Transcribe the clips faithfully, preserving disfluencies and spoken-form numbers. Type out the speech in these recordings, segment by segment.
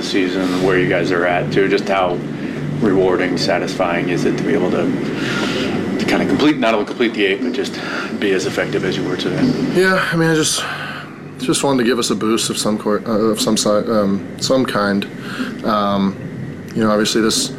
season, where you guys are at, too, just how rewarding, satisfying is it to be able to to kind of complete, not only complete the eight, but just be as effective as you were today? Yeah, I mean, I just just wanted to give us a boost of some court, uh, of some side, um, some kind. Um, you know, obviously this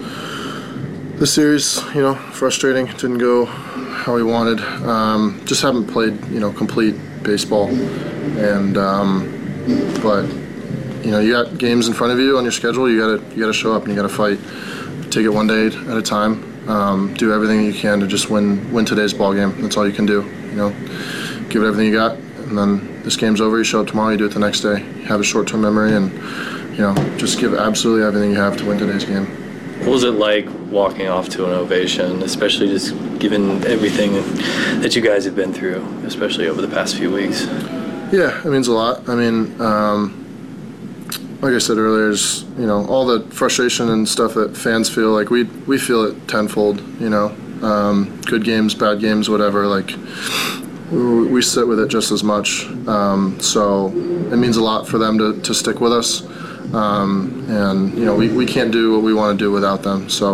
this series, you know, frustrating. Didn't go how we wanted. Um, just haven't played, you know, complete baseball, and um, but you know, you got games in front of you on your schedule. You gotta you gotta show up and you gotta fight. Take it one day at a time. Um, do everything you can to just win win today's ball game. That's all you can do. You know, give it everything you got, and then this game's over. You show up tomorrow. You do it the next day. You have a short-term memory, and you know, just give absolutely everything you have to win today's game. What was it like walking off to an ovation, especially just given everything that you guys have been through, especially over the past few weeks? Yeah, it means a lot. I mean, um, like I said earlier, is, you know, all the frustration and stuff that fans feel, like we we feel it tenfold. You know, um, good games, bad games, whatever. Like we, we sit with it just as much. Um, so it means a lot for them to, to stick with us. Um, and you know, we, we can't do what we want to do without them. So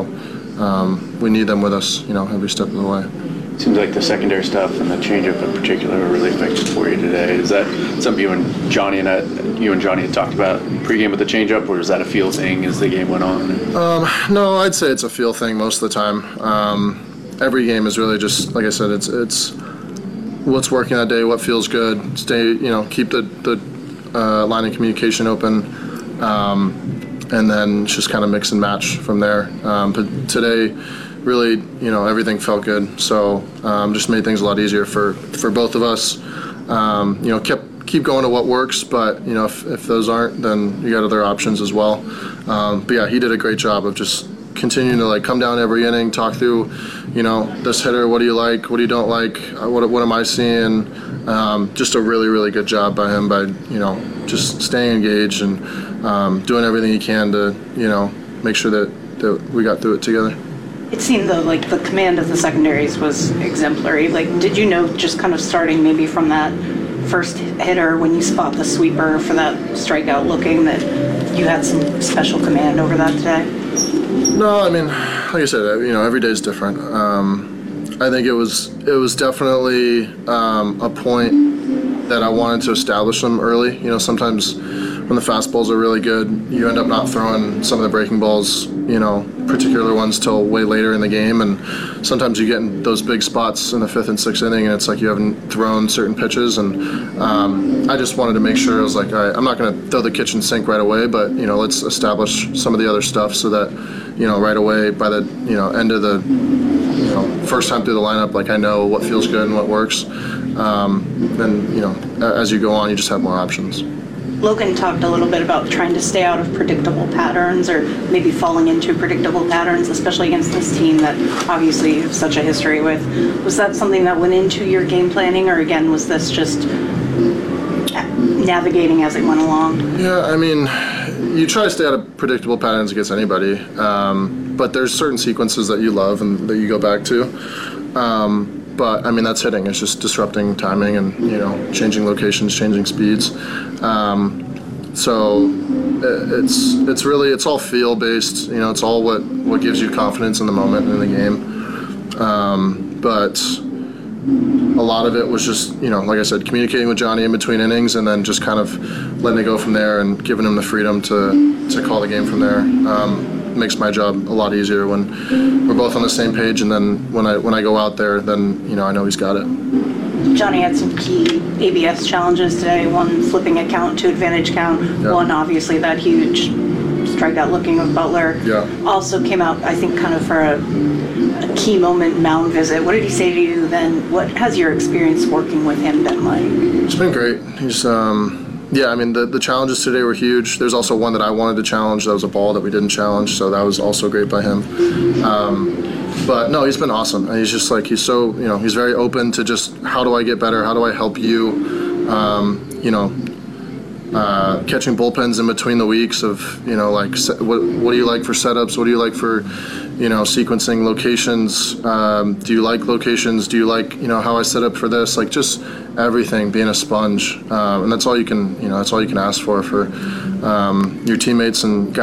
um, we need them with us, you know, every step of the way. Seems like the secondary stuff and the changeup in particular were really effective for you today. Is that something you and Johnny and I, you and Johnny had talked about pregame with the changeup, or is that a feel thing as the game went on? Um, no, I'd say it's a feel thing most of the time. Um, every game is really just, like I said, it's it's what's working that day, what feels good. Stay, you know, keep the the uh, line of communication open, um, and then just kind of mix and match from there. Um, but today, really, you know, everything felt good, so um, just made things a lot easier for, for both of us. Um, you know, kept keep going to what works, but you know, if, if those aren't, then you got other options as well. Um, but yeah, he did a great job of just continuing to like come down every inning, talk through, you know, this hitter, what do you like, what do you don't like, what what am I seeing? Um, just a really really good job by him by you know just staying engaged and um, doing everything he can to you know make sure that, that we got through it together. It seemed though like the command of the secondaries was exemplary. Like, did you know just kind of starting maybe from that first hitter when you spot the sweeper for that strikeout looking that you had some special command over that today? No, I mean, like I said, you know, every day is different. Um, I think it was it was definitely um, a point that I wanted to establish them early. You know, sometimes when the fastballs are really good, you end up not throwing some of the breaking balls, you know, particular ones till way later in the game, and sometimes you get in those big spots in the fifth and sixth inning, and it's like you haven't thrown certain pitches, and um, I just wanted to make sure. I was like, all right, I'm not going to throw the kitchen sink right away, but you know, let's establish some of the other stuff so that you know right away by the you know end of the you know first time through the lineup, like I know what feels good and what works. Um, then you know, as you go on, you just have more options. Logan talked a little bit about trying to stay out of predictable patterns or maybe falling into predictable patterns, especially against this team that obviously you have such a history with. Was that something that went into your game planning, or again, was this just navigating as it went along? Yeah, I mean, you try to stay out of predictable patterns against anybody, um, but there's certain sequences that you love and that you go back to. Um, But I mean, that's hitting. It's just disrupting timing and you know changing locations, changing speeds. Um, so it's it's really it's all feel based. You know, it's all what, what gives you confidence in the moment in the game. Um, but a lot of it was just you know, like I said, communicating with Johnny in between innings, and then just kind of letting it go from there and giving him the freedom to to call the game from there. Um, makes my job a lot easier when we're both on the same page, and then when I when I go out there, then you know I know he's got it. Johnny had some key A B S challenges today. One flipping a count to advantage count. Yeah. One obviously that huge strikeout looking of Butler. Yeah. Also came out I think kind of for a, a key moment mound visit. What did he say to you then? What has your experience working with him been like? It's been great. He's um. Yeah, I mean, the, the challenges today were huge. There's also one that I wanted to challenge. That was a ball that we didn't challenge, so that was also great by him. Um, but, no, he's been awesome. He's just like, he's so, you know, he's very open to just how do I get better? How do I help you? Um, you know, uh, catching bullpens in between the weeks of, you know, like, what, what do you like for setups? What do you like for, you know, sequencing locations? Um, do you like locations? Do you like, you know, how I set up for this? Like, just everything, being a sponge. Um, and that's all you can, you know, that's all you can ask for for um, your teammates and guys.